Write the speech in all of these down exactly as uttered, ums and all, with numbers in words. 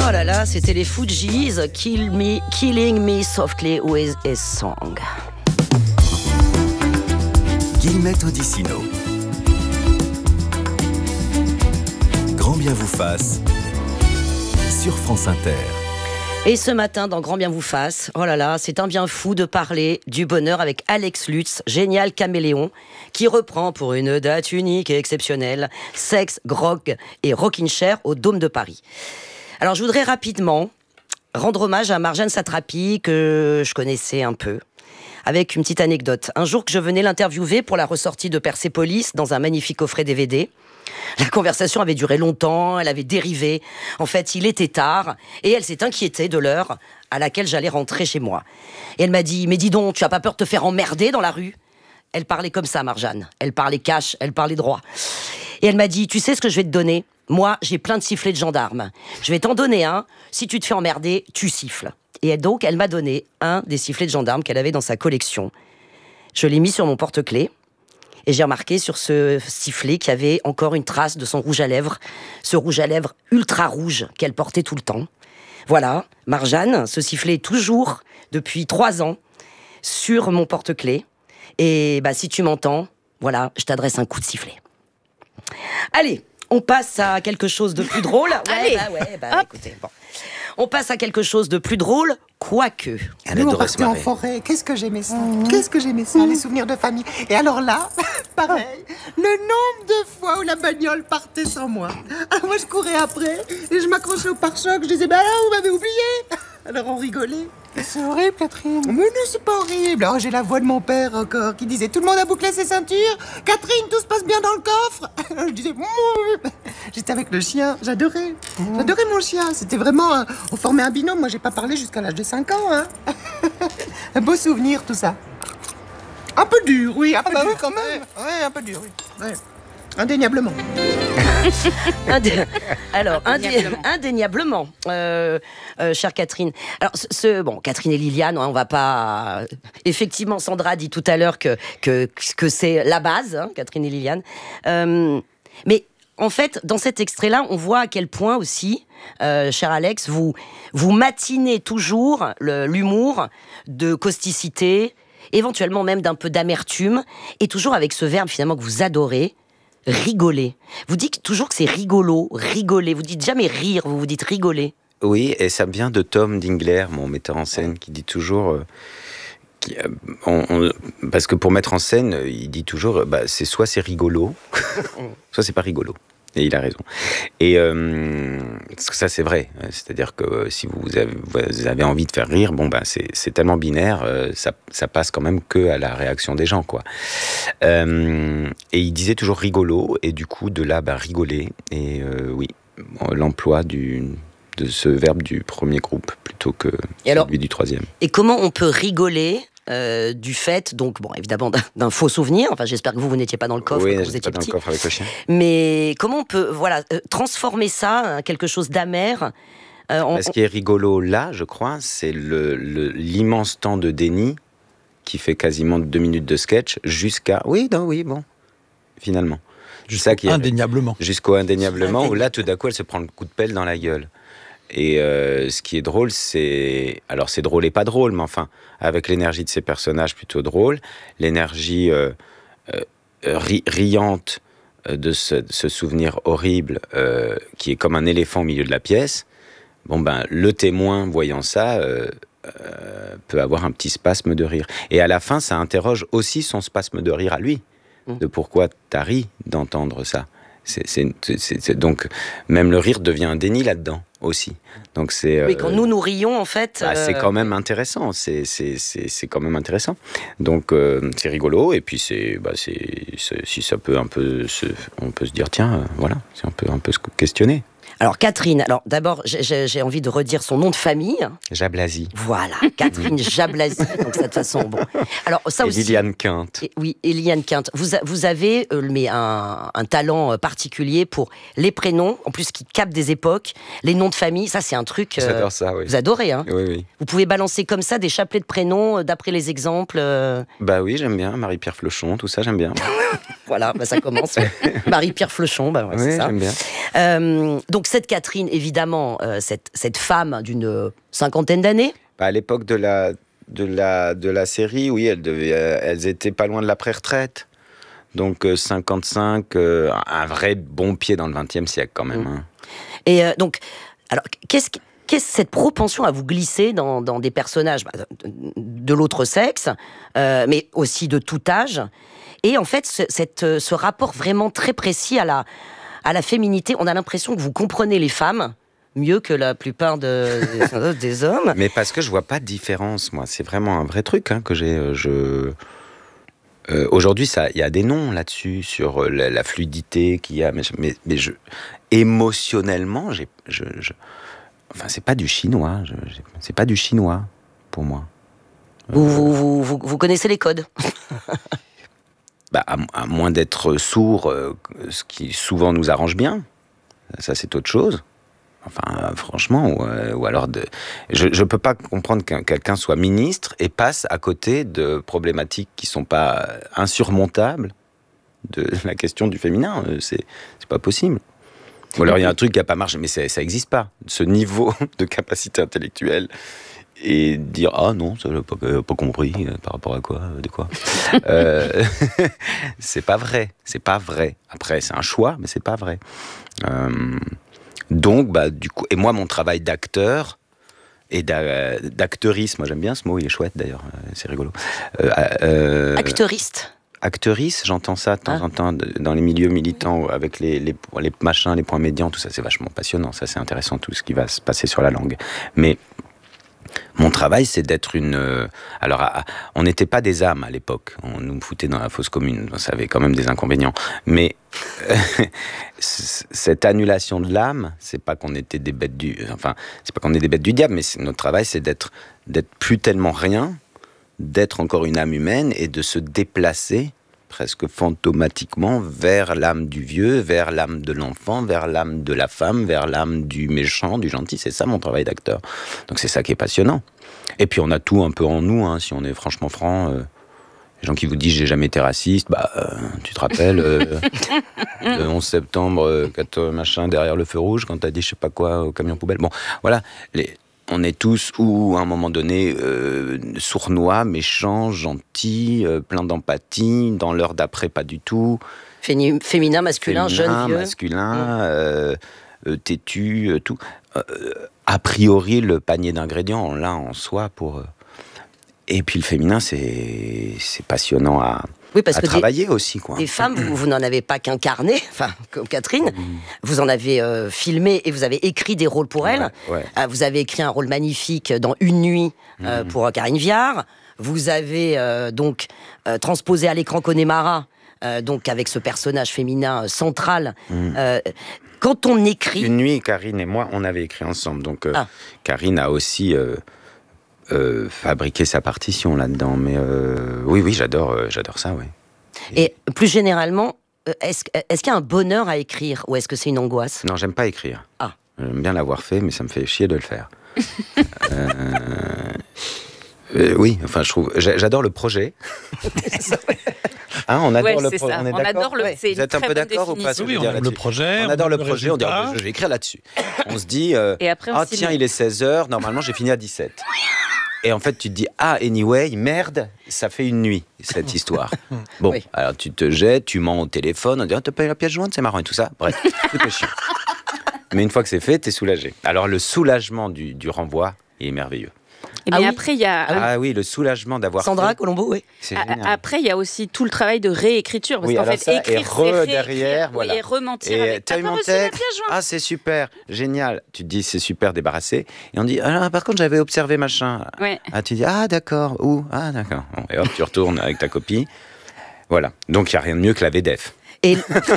Oh là là, c'était les Fugees, Kill Me, Killing Me Softly with a Song. Guillemette Odissino. Grand bien vous fasse sur France Inter. Et ce matin, dans Grand bien vous fasse, oh là là, c'est un bien fou de parler du bonheur avec Alex Lutz, génial caméléon, qui reprend pour une date unique et exceptionnelle Sex, Grog et Rockin' Chair au Dôme de Paris. Alors je voudrais rapidement rendre hommage à Marjane Satrapi, que je connaissais un peu, avec une petite anecdote. Un jour que je venais l'interviewer pour la ressortie de Persepolis dans un magnifique coffret D V D, la conversation avait duré longtemps, elle avait dérivé. En fait, il était tard et elle s'est inquiétée de l'heure à laquelle j'allais rentrer chez moi. Et elle m'a dit « Mais dis donc, tu as pas peur de te faire emmerder dans la rue ?» Elle parlait comme ça, Marjane. Elle parlait cash, elle parlait droit. Et elle m'a dit « Tu sais ce que je vais te donner ? Moi, j'ai plein de sifflets de gendarmes. Je vais t'en donner un. Si tu te fais emmerder, tu siffles. » Et donc, elle m'a donné un des sifflets de gendarmes qu'elle avait dans sa collection. Je l'ai mis sur mon porte-clés. Et j'ai remarqué sur ce sifflet qu'il y avait encore une trace de son rouge à lèvres, ce rouge à lèvres ultra rouge qu'elle portait tout le temps. Voilà, Marjane, ce sifflet est toujours, depuis trois ans, sur mon porte-clés. Et bah, si tu m'entends, voilà, je t'adresse un coup de sifflet. Allez, on passe à quelque chose de plus drôle. Ouais, Allez, bah ouais, bah écoutez, bon. On passe à quelque chose de plus drôle, quoique. Elle Nous, on partait en forêt. Qu'est-ce que j'aimais ça mmh. Qu'est-ce que j'aimais ça, mmh. les souvenirs de famille. Et alors là, pareil, le nombre de fois où la bagnole partait sans moi. Alors moi, je courais après et je m'accrochais au pare-choc. Je disais, bah là, vous m'avez oublié. Alors on rigolait. C'est horrible, Catherine. Mais non, c'est pas horrible. Alors, j'ai la voix de mon père encore qui disait, tout le monde a bouclé ses ceintures. Catherine, tout se passe bien dans le coffre. Alors, je disais, mouh. J'étais avec le chien. J'adorais. Mmh. J'adorais mon chien. C'était vraiment, un... on formait un binôme. Moi, j'ai pas parlé jusqu'à l'âge de cinq ans. Hein. Un beau souvenir, tout ça. Un peu dur, oui. Un peu ah bah dur oui, quand même. Ouais, un peu dur, oui. Ouais. Indéniablement. Indé... Alors, indéniablement, indéniablement euh, euh, chère Catherine. Alors, ce, ce, bon, Catherine et Liliane, on va pas. Effectivement, Sandra dit tout à l'heure que, que, que c'est la base, hein, Catherine et Liliane. Euh, mais en fait, dans cet extrait-là, on voit à quel point aussi, euh, cher Alex, vous, vous matinez toujours le, l'humour de causticité, éventuellement même d'un peu d'amertume, et toujours avec ce verbe finalement que vous adorez. Rigoler. Vous dites toujours que c'est rigolo, rigoler. Vous dites jamais rire, vous vous dites rigoler. Oui, et ça vient de Tom Dingler, mon metteur en scène, qui dit toujours... Euh, qui, euh, on, on, parce que pour mettre en scène, il dit toujours, bah, c'est soit c'est rigolo, soit c'est pas rigolo. Et il a raison. Et euh, ça, c'est vrai. C'est-à-dire que si vous avez, vous avez envie de faire rire, bon, ben, c'est, c'est tellement binaire, euh, ça, ça passe quand même que à la réaction des gens, quoi. Euh, et il disait toujours rigolo, et du coup, de là, ben, rigoler. Et euh, oui, l'emploi du, de ce verbe du premier groupe plutôt que et celui alors, du troisième. Et comment on peut rigoler Euh, du fait, donc bon, évidemment d'un, d'un faux souvenir. Enfin, j'espère que vous vous n'étiez pas dans le coffre oui, quand vous étiez pas petit. dans le coffre avec le chien. Mais comment on peut, voilà, euh, transformer ça en quelque chose d'amer. euh, on, Ce qui est rigolo là, je crois, c'est le, le, l'immense temps de déni qui fait quasiment deux minutes de sketch jusqu'à, oui, non, oui, bon, finalement. Jusqu'au ça qui est, indéniablement. Jusqu'au indéniablement, où là, tout d'un coup, elle se prend le coup de pelle dans la gueule. Et euh, ce qui est drôle, c'est... Alors, c'est drôle et pas drôle, mais enfin, avec l'énergie de ces personnages plutôt drôle, l'énergie euh, euh, ri- riante de ce, de ce souvenir horrible euh, qui est comme un éléphant au milieu de la pièce, bon ben, le témoin, voyant ça, euh, euh, peut avoir un petit spasme de rire. Et à la fin, ça interroge aussi son spasme de rire à lui, mmh. de pourquoi t'as ri d'entendre ça. C'est, c'est, c'est, c'est, donc, même le rire devient un déni là-dedans aussi. Donc c'est. Oui, quand euh, nous nous rions, en fait. Bah, euh... c'est quand même intéressant. C'est, c'est, c'est, c'est quand même intéressant. Donc euh, c'est rigolo. Et puis c'est, bah, c'est, c'est, si ça peut un peu, se, on peut se dire tiens, euh, voilà, si on peut un peu se questionner. Alors Catherine, alors d'abord j'ai, j'ai envie de redire son nom de famille. Jablasi. Voilà, Catherine Jablasi. Donc de toute façon, bon. Alors ça et aussi. Liliane Quinte. Et, oui, et Liliane Quinte. Vous, a, vous avez euh, mais un, un talent particulier pour les prénoms, en plus qui captent des époques, les noms de famille. Ça c'est un truc. Euh, J'adore ça. Oui. Vous adorez, hein. Oui, oui. Vous pouvez balancer comme ça des chapelets de prénoms euh, d'après les exemples. Euh... Bah oui, j'aime bien Marie-Pierre Flochon, tout ça j'aime bien. Voilà, bah ça commence. Marie-Pierre Flochon, bah ouais, oui, c'est ça. j'aime bien. Euh, donc donc cette Catherine, évidemment, euh, cette, cette femme d'une cinquantaine d'années. Bah, à l'époque de la, de, la, de la série, oui, elles, devaient, euh, elles étaient pas loin de l'après-retraite. Donc euh, cinquante-cinq, euh, un vrai bon pied dans le vingtième siècle quand même. Mmh. Hein. Et euh, donc, alors, qu'est-ce, qu'est-ce cette propension à vous glisser dans, dans des personnages bah, de l'autre sexe, euh, mais aussi de tout âge, et en fait, ce, cette, ce rapport vraiment très précis à la, à la féminité, on a l'impression que vous comprenez les femmes mieux que la plupart de, des, des hommes. Mais parce que je vois pas de différence, moi. C'est vraiment un vrai truc hein, que j'ai... Je... Euh, aujourd'hui, il y a des noms là-dessus, sur euh, la, la fluidité qu'il y a, mais, mais, mais je, émotionnellement, j'ai, je, je, enfin, c'est pas du chinois, je, c'est pas du chinois, pour moi. Vous, euh, vous, vous, vous, vous connaissez les codes bah, à, à moins d'être sourd, euh, ce qui souvent nous arrange bien, ça c'est autre chose. Enfin, franchement, ou, euh, ou alors de... je ne peux pas comprendre qu'un quelqu'un soit ministre et passe à côté de problématiques qui ne sont pas insurmontables de la question du féminin. C'est, c'est pas possible. Ou alors il y a un truc qui n'a pas marché, mais ça n'existe pas. Ce niveau de capacité intellectuelle et dire ah non, ça n'a pas, pas compris par rapport à quoi, de quoi. euh, c'est pas vrai, c'est pas vrai. Après, c'est un choix, mais c'est pas vrai. Euh, Donc, bah, du coup, et moi, mon travail d'acteur et d'a, d'acteuriste, moi j'aime bien ce mot, il est chouette d'ailleurs, c'est rigolo. Euh, euh, Acteuriste. Acteuriste, j'entends ça de temps ah. en temps dans les milieux militants avec les, les, les machins, les points médians, tout ça, c'est vachement passionnant, ça c'est intéressant, tout ce qui va se passer sur la langue. Mais mon travail, c'est d'être une... Euh, alors, à, on n'était pas des âmes à l'époque. On nous foutait dans la fosse commune. Ça avait quand même des inconvénients. Mais euh, cette annulation de l'âme, c'est pas qu'on était des bêtes du... Enfin, c'est pas qu'on est des bêtes du diable, mais c'est, notre travail, c'est d'être, d'être plus tellement rien, d'être encore une âme humaine et de se déplacer presque fantomatiquement vers l'âme du vieux, vers l'âme de l'enfant, vers l'âme de la femme, vers l'âme du méchant, du gentil. C'est ça mon travail d'acteur. Donc c'est ça qui est passionnant. Et puis on a tout un peu en nous, hein, si on est franchement franc. Euh, les gens qui vous disent j'ai jamais été raciste, bah euh, tu te rappelles euh, le onze septembre, euh, quatorze, machin, derrière le feu rouge, quand t'as dit je sais pas quoi au camion poubelle. Bon, voilà. Les, on est tous, ou à un moment donné, euh, sournois, méchants, gentils, euh, plein d'empathie. Dans l'heure d'après, pas du tout. Féminin, féminin masculin, féminin, jeune, vieux. masculin, mmh. euh, euh, têtu, euh, tout. Euh, a priori, le panier d'ingrédients, on l'a en soi pour... Euh... Et puis le féminin, c'est, c'est passionnant à... Oui, parce à que travailler des, aussi, quoi. Des femmes, vous, vous n'en avez pas qu'incarné, enfin, comme Catherine. Mmh. Vous en avez euh, filmé et vous avez écrit des rôles pour elle. Ouais, ouais. Euh, vous avez écrit un rôle magnifique dans Une nuit euh, mmh. pour Karine Viard. Vous avez euh, donc euh, transposé à l'écran Connemara, euh, donc avec ce personnage féminin euh, central. Mmh. Euh, quand on écrit... Une nuit, Karine et moi, on avait écrit ensemble. Donc, euh, ah. Karine a aussi... Euh, Euh, fabriquer sa partition là-dedans, mais euh, oui, oui, j'adore, euh, j'adore ça, oui. Et, Et plus généralement, est-ce, est-ce qu'il y a un bonheur à écrire ou est-ce que c'est une angoisse ? Non, j'aime pas écrire. Ah. J'aime bien l'avoir fait, mais ça me fait chier de le faire. euh, euh, oui, enfin, je trouve, j'adore le projet. Hein, on adore ouais, le projet. On est on d'accord. Adore le, c'est Vous êtes un peu d'accord ou pas? Oui, on aime le projet. On adore le projet. On dit, oh, je vais écrire là-dessus. On se dit, euh, et après, ah tiens, il est seize heures. Normalement, j'ai fini à dix-sept. Et en fait, tu te dis, ah, anyway, merde, ça fait une nuit, cette histoire. Bon, oui. Alors tu te jettes, tu mens au téléphone, on dit, oh, t'as payé la pièce jointe, c'est marrant et tout ça. Bref, tout est chiant. Mais une fois que c'est fait, t'es soulagé. Alors le soulagement du, du renvoi, il est merveilleux. Et bien ah oui. après, il y a... Ah oui, le soulagement d'avoir Sandra fait... Colombo, oui. C'est a, après, il y a aussi tout le travail de réécriture. Parce oui, qu'en alors fait, ça, écrire, et re c'est derrière, voilà. Oui, et rementir et avec... T'as eu mon texte, ah c'est super, génial. Tu te dis, c'est super, débarrassé. Et on dit, ah, par contre, j'avais observé machin. Ouais. Ah, tu dis, ah d'accord, où? Ah d'accord. Bon, et hop, tu retournes avec ta copie. Voilà. Donc, il n'y a rien de mieux que la V D F. Et...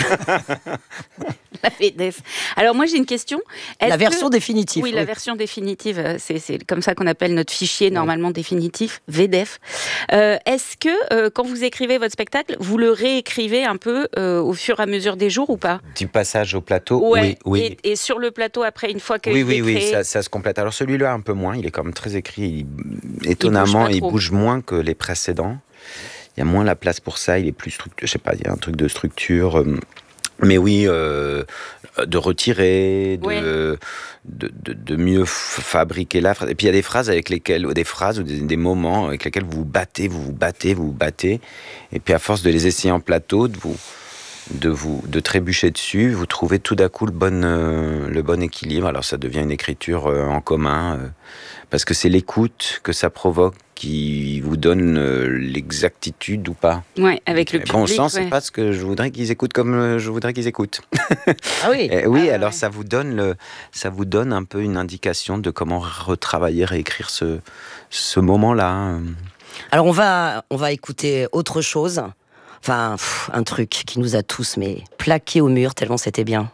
la V D F. Alors moi j'ai une question. Est-ce la version que... définitive. Oui, oui, la version définitive, c'est, c'est comme ça qu'on appelle notre fichier oui. normalement définitif, V D F. Euh, est-ce que euh, quand vous écrivez votre spectacle, vous le réécrivez un peu euh, au fur et à mesure des jours ou pas? Du passage au plateau, ouais. oui. oui. Et, et sur le plateau après, une fois que oui, oui, est oui, créé... ça, ça se complète. Alors celui-là un peu moins, il est quand même très écrit. Il... Étonnamment, il bouge, il bouge moins que les précédents. Il y a moins la place pour ça, il est plus structuré, je sais pas, il y a un truc de structure. Euh, mais oui, euh, de retirer, de, Ouais. de, de, de mieux f- fabriquer la phrase. Et puis il y a des phrases avec lesquelles, ou des phrases ou des, des moments avec lesquels vous vous battez, vous vous battez, vous vous battez. Et puis à force de les essayer en plateau, de vous, de vous, de trébucher dessus, vous trouvez tout d'un coup le bon, euh, le bon équilibre. Alors ça devient une écriture euh, en commun, euh, parce que c'est l'écoute que ça provoque qui vous donne euh, l'exactitude ou pas. Ouais, avec le Et public. bon sang, c'est ouais. pas ce que je voudrais qu'ils écoutent comme euh, je voudrais qu'ils écoutent. Ah oui. Eh oui, Ah, alors ouais. ça vous donne le, ça vous donne un peu une indication de comment retravailler, réécrire ce, ce moment-là. Alors on va, on va écouter autre chose. Enfin, pff, un truc qui nous a tous mais plaqués au mur tellement c'était bien.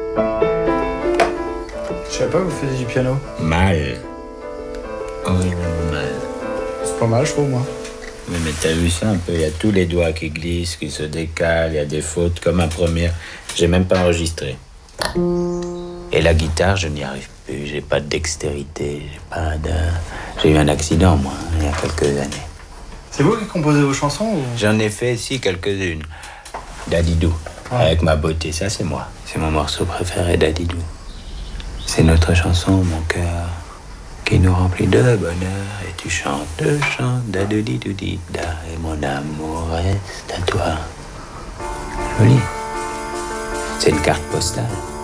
Je savais pas que vous faisiez du piano. Mal. Horriblement mal. C'est pas mal, je trouve, moi. Oui, mais t'as vu ça un peu? Il y a tous les doigts qui glissent, qui se décalent, il y a des fautes comme un premier. J'ai même pas enregistré. Et la guitare, je n'y arrive plus. J'ai pas de dextérité. J'ai pas de. J'ai eu un accident, moi, hein, il y a quelques années. C'est vous qui composez vos chansons ou... J'en ai fait, si, quelques-unes. Dadidou, Ah. avec ma beauté, ça c'est moi. C'est mon morceau préféré, Dadidou. C'est notre chanson, mon cœur, qui nous remplit de bonheur. Et tu chantes, chantes, dadoudidoudida, et mon amour reste à toi. Joli. C'est une carte postale.